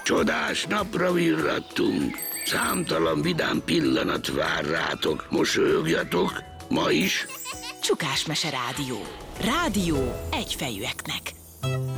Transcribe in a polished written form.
Csodás napra virrattunk. Számtalan vidám pillanat vár rátok. Mosolyogjatok, ma is. Csukásmese Rádió. Rádió egyfejűeknek.